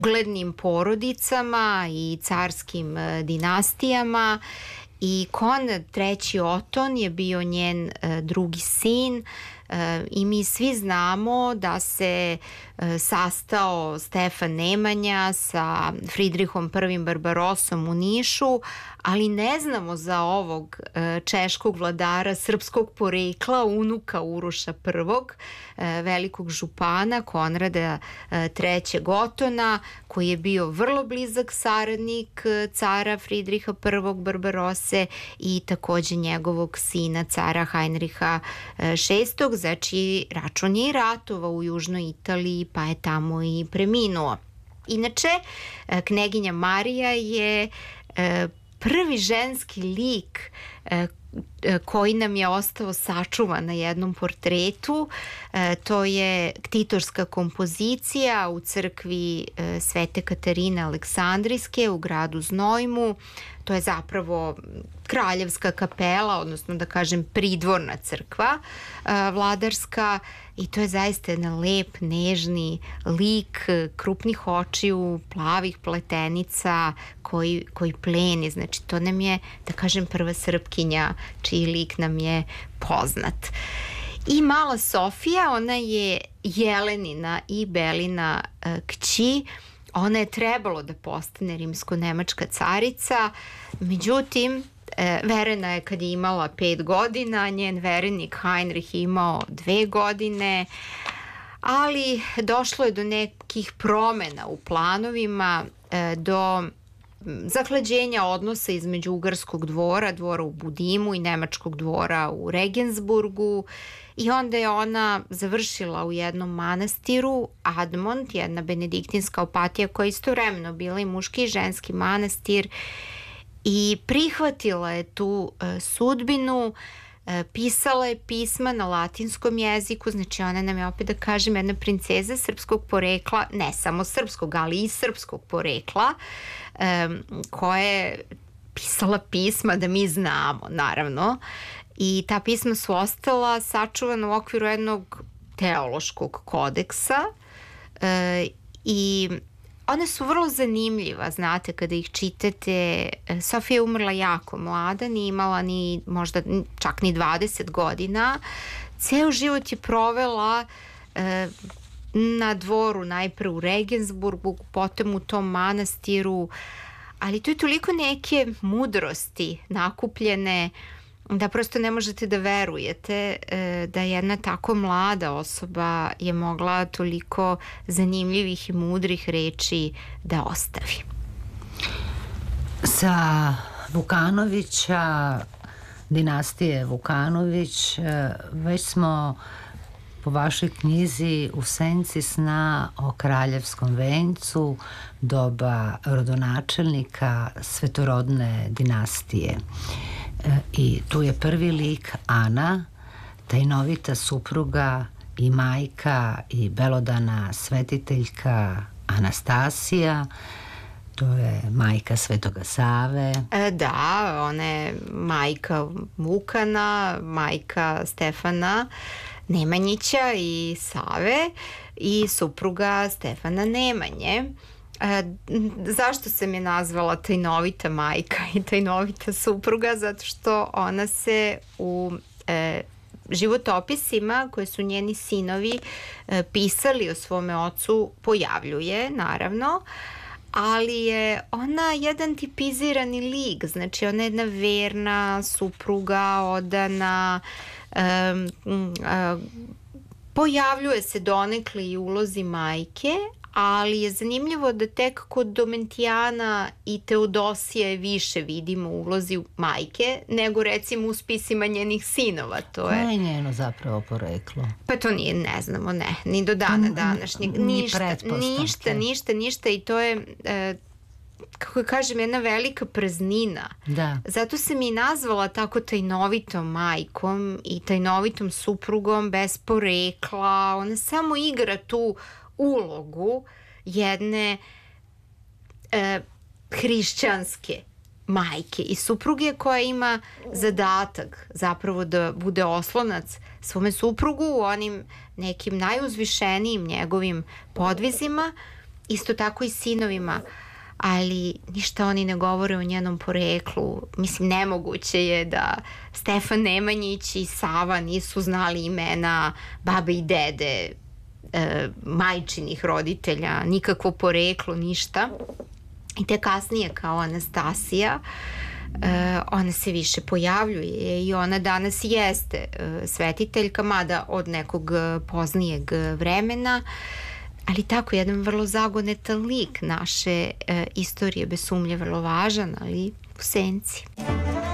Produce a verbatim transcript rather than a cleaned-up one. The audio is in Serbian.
uglednim porodicama i carskim dinastijama i Konrad treći Oton je bio njen drugi sin i mi svi znamo da se sastao Stefan Nemanja sa Fridrihom prvim Barbarosom u Nišu, ali ne znamo za ovog češkog vladara srpskog porekla, unuka Uroša prvog, velikog župana Konrada trećeg Otona, koji je bio vrlo blizak saradnik cara Fridriha prvog Barbarose i takođe njegovog sina cara Heinriha šestog, znači račun je i ratovao u južnoj Italiji, pa je tamo i preminuo. Inače, kneginja Marija je prvi ženski lik koji nam je ostao sačuvan na jednom portretu. To je ktitorska kompozicija u crkvi Svete Katarine Aleksandrijske u gradu Znojmu. To je zapravo kraljevska kapela, odnosno da kažem pridvorna crkva vladarska, i to je zaista jedan lep, nežni lik, krupnih očiju, plavih pletenica koji, koji pleni. Znači to nam je, da kažem, prva Srpkinja čiji lik nam je poznat. I mala Sofija, ona je Jelenina i Belina kći. Ona je trebalo da postane rimsko-nemačka carica, međutim, verena je kad je imala pet godina, njen verenik Heinrich je imao dve godine, ali došlo je do nekih promena u planovima, do zahlađenja odnosa između ugarskog dvora, dvora u Budimu i nemačkog dvora u Regensburgu, i onda je ona završila u jednom manastiru, Admont, jedna benediktinska opatija koja je istovremeno bila i muški i ženski manastir, i prihvatila je tu e, sudbinu, e, pisala je pisma na latinskom jeziku, znači ona nam je, opet da kažem, jedna princeza srpskog porekla, ne samo srpskog, ali i srpskog porekla, e, koja je pisala pisma da mi znamo, naravno, i ta pisma su ostala sačuvana u okviru jednog teološkog kodeksa e, i one su vrlo zanimljiva, znate, kada ih čitate. Sofija je umrla jako mlada, nije imala ni možda čak ni dvadeset godina. Ceo život je provela e, na dvoru, najpre u Regensburgu, potom u tom manastiru, ali tu je toliko neke mudrosti nakupljene da prosto ne možete da verujete e, da jedna tako mlada osoba je mogla toliko zanimljivih i mudrih reči da ostavi. Sa Vukanovića, dinastije Vukanović, već smo po vašoj knjizi U senci sna o kraljevskom vencu doba rodonačelnika svetorodne dinastije. I tu je prvi lik Ana, tajnovita supruga i majka i belodana svetiteljka Anastasija. To je majka Svetoga Save. E, da, ona je majka Vukana, majka Stefana Nemanjića i Save i supruga Stefana Nemanje. E, zašto sam je nazvala tajnovita majka i tajnovita supruga? Zato što ona se u e, životopisima koje su njeni sinovi e, pisali o svome ocu pojavljuje, naravno, ali je ona jedan tipizirani lik, znači ona je jedna verna supruga, odana, e, e, pojavljuje se donekle i ulozi majke, ali je zanimljivo da tek kod Domentijana i Teodosije više vidimo ulozi majke nego recimo u spisima njenih sinova. To je... Koje je njeno zapravo poreklo? Pa to nije, ne znamo, ne, ni do dana današnjeg. Ništa, ništa, ništa, ništa, i to je... E, kako kažem, jedna velika praznina. Da. Zato sam i nazvala tako tajnovitom majkom i tajnovitom suprugom bez porekla. Ona samo igra tu ulogu jedne e, hrišćanske majke i supruge koja ima zadatak zapravo da bude oslonac svome suprugu u onim nekim najuzvišenijim njegovim podvizima isto tako i sinovima, ali ništa oni ne govore o njenom poreklu. Mislim, nemoguće je da Stefan Nemanjić i Sava nisu znali imena babe i dede, e, majčinih roditelja, nikakvo poreklo, ništa. I te kasnije kao Anastasija, e, ona se više pojavljuje i ona danas jeste e, svetiteljka, mada od nekog poznijeg vremena, ali tako jedan vrlo zagonetan lik naše e, istorije, bez sumnje vrlo važan, ali u senci.